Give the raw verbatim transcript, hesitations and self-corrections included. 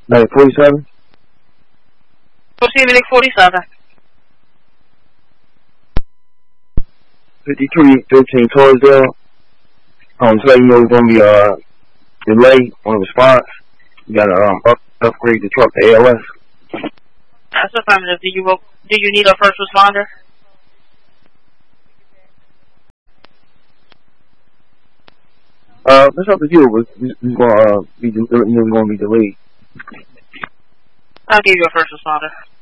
Medic forty-seven? Proceed, Medic forty-seven. fifty-three thirteen Torresdale. Um, so you know we're going to be uh, delayed on response. You got to um, up, upgrade the truck to A L S. That's affirmative. Do you, do you need a first responder? Uh, that's up to you. We're, we're going to uh, be, you know, we're going to be delayed. I'll give you a first responder.